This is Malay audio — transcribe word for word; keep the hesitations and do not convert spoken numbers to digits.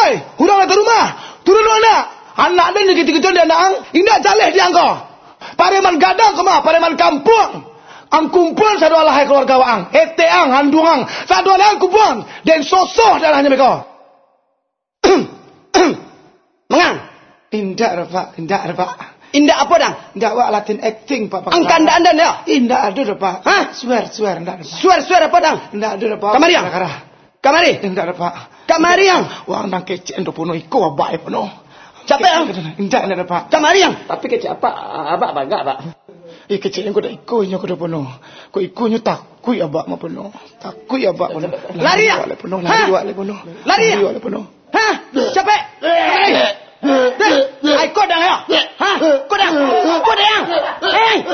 Oi, hurang datang rumah. Turun anak. Anak dia gitu-gitu dia nak. Indah jaleh dia engkau. Pareman gadang kemah, pareman kampung. Ang kumpul satu alahai keluarga ang. Ete ang, handung ang. Satu alahai kumpul. Dan sosoh darahnya mereka. Mengang. Indah Pak, indah Pak. Indah apa dah? Indah wak Latin acting Pak. Angkan dah anda ya? Indah ada Pak. Hah? Swear, swear indah. Swear, swear apa dah? Indah ada Pak. Kamari yang? Kamari? Indah Pak. Kamari yang? Wang nang kecil ndo puno iko abak puno. Siapa yang? Indah indah Pak. Kamari yang? Tapi kecil apa? Abak bangga Pak. Eh kecil yang kuda iko nya kuda puno. Ko iko nya takui abak ma puno. Takui abak puno. Lari ya? Lari puno, lari wale puno. Lari ya? Wale puno. Hah? Capek? Ai kau dah ya? Hah? Kau dah?